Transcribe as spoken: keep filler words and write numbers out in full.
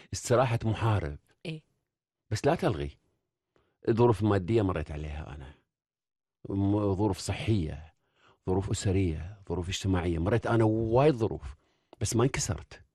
استراحة محارب. إيه. بس لا تلغي الظروف المادية، مريت عليها أنا، م- ظروف صحية، ظروف أسرية، ظروف اجتماعية، مريت أنا وايد ظروف، بس ما انكسرت.